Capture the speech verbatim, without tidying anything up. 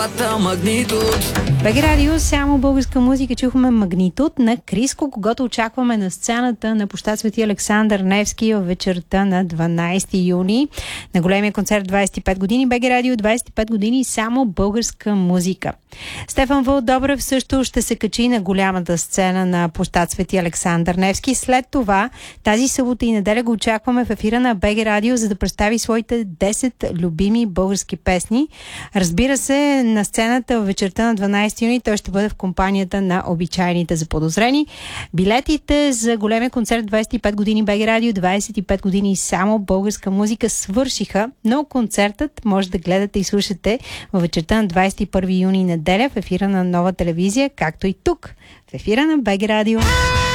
Формата магнитуд. БГ Радио, само българска музика. Чухме Магнитуд на Криско, когато очакваме на сцената на площад Свети Александър Невски в вечерта на дванайсети юни на големия концерт двайсет и пет години. БГ Радио, двайсет и пет години само българска музика. Стефан Вълдобрев също ще се качи на голямата сцена на площад Свети Александър Невски. След това тази събота и неделя го очакваме в ефира на БГ Радио, за да представи своите десет любими български песни. Разбира се, на сцената в вечерта на дванайсети юни той ще бъде в компанията на обичайните заподозрени. Билетите за големия концерт двайсет и пет години БГ Радио, двайсет и пет години само българска музика свършиха, но концертът може да гледате и слушате в вечерта на двайсет и първи юни неделя в ефира на Нова телевизия, както и тук в ефира на БГ Радио.